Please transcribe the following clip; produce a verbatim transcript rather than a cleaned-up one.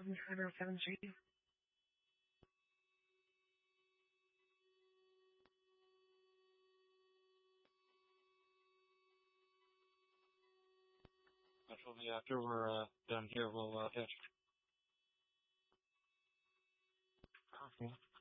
seven seven seven G. Actually, after we're uh, done here, we'll uh, catch. Copy.